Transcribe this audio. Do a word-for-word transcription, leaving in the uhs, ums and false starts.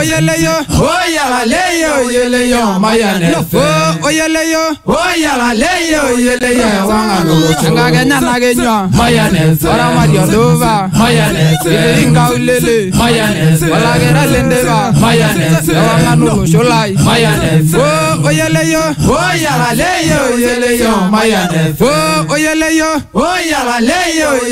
oyele yo, oya le yo yele yo mayonnaise. oh oyele yo, oya le yo yele yo wanga no. nga kenya na kenya, mayonnaise. ora mario dova, mayonnaise. inga ulele, mayonnaise. wala gera lendeva, mayonnaise. wanga no sholai, mayonnaise. oh oyele yo, oya le yo yele yo mayonnaise. oh oyele yo, oya le yo